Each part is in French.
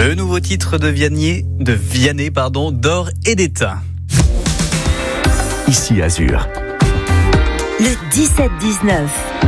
Le nouveau titre de Vianney, d'Or et d'État. Ici Azur. Le 17-19.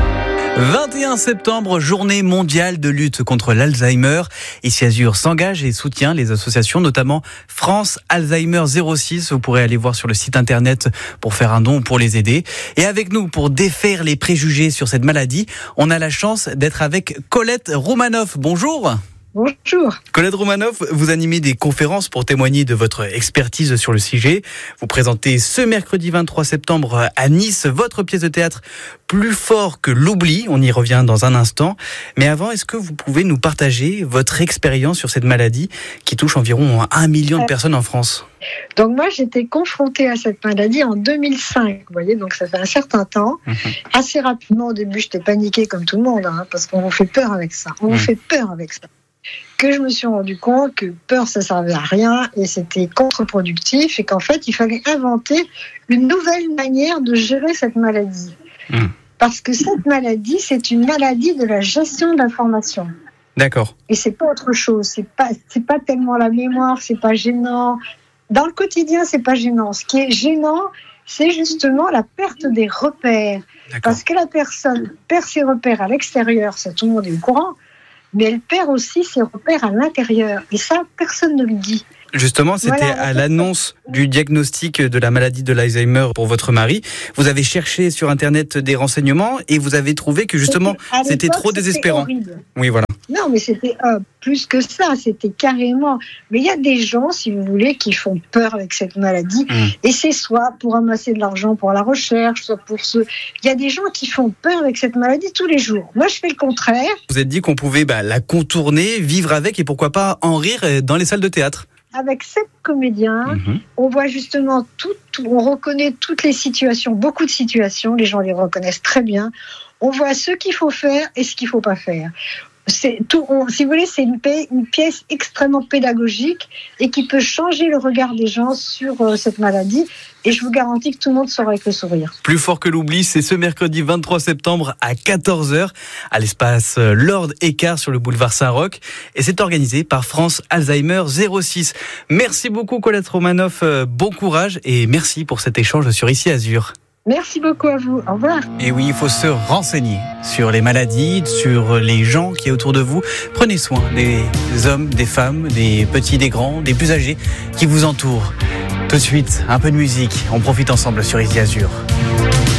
21 septembre, journée mondiale de lutte contre l'Alzheimer. Ici Azur s'engage et soutient les associations, notamment France Alzheimer 06. Vous pourrez aller voir sur le site internet pour faire un don pour les aider. Et avec nous, pour défaire les préjugés sur cette maladie, on a la chance d'être avec Colette Roumanoff. Bonjour. Bonjour. Colette Roumanoff, vous animez des conférences pour témoigner de votre expertise sur le sujet. Vous présentez ce mercredi 23 septembre à Nice votre pièce de théâtre Plus fort que l'oubli. On y revient dans un instant. Mais avant, est-ce que vous pouvez nous partager votre expérience sur cette maladie qui touche environ 1 million de personnes en France ? Donc moi, j'étais confrontée à cette maladie en 2005. Vous voyez, donc ça fait un certain temps. Assez rapidement, au début, j'étais paniquée comme tout le monde, parce qu'on vous fait peur avec ça. On vous fait peur avec ça. Que je me suis rendu compte que peur, ça servait à rien et c'était contre-productif et qu'en fait, il fallait inventer une nouvelle manière de gérer cette maladie. Parce que cette maladie, c'est une maladie de la gestion de l'information. D'accord. Et c'est pas autre chose. C'est pas tellement la mémoire, c'est pas gênant. Dans le quotidien, c'est pas gênant. Ce qui est gênant, c'est justement la perte des repères. D'accord. Parce que la personne perd ses repères à l'extérieur, ça tout le monde est au courant. Mais elle perd aussi ses repères à l'intérieur. Et ça, personne ne le dit. Justement, c'était à l'annonce du diagnostic de la maladie de l'Alzheimer pour votre mari. Vous avez cherché sur Internet des renseignements et vous avez trouvé que justement, c'était trop désespérant. Horrible. Oui, voilà. Non, mais c'était plus que ça. C'était carrément... Mais il y a des gens, si vous voulez, qui font peur avec cette maladie. Et c'est soit pour amasser de l'argent pour la recherche, soit pour ceux... Il y a des gens qui font peur avec cette maladie tous les jours. Moi, je fais le contraire. Vous êtes dit qu'on pouvait la contourner, vivre avec et pourquoi pas en rire dans les salles de théâtre. Avec 7 comédiens, on voit justement on reconnaît toutes les situations, beaucoup de situations, les gens les reconnaissent très bien. On voit ce qu'il faut faire et ce qu'il ne faut pas faire. Si vous voulez, c'est une pièce extrêmement pédagogique et qui peut changer le regard des gens sur cette maladie. Et je vous garantis que tout le monde sera avec le sourire. Plus fort que l'oubli, c'est ce mercredi 23 septembre à 14h à l'espace Lord Écart sur le boulevard Saint-Roch. Et c'est organisé par France Alzheimer 06. Merci beaucoup Colette Roumanoff, bon courage et merci pour cet échange sur Ici Azur. Merci beaucoup à vous. Au revoir. Et oui, il faut se renseigner sur les maladies, sur les gens qui est autour de vous. Prenez soin des hommes, des femmes, des petits, des grands, des plus âgés qui vous entourent. Tout de suite, un peu de musique. On profite ensemble sur Ici Azur.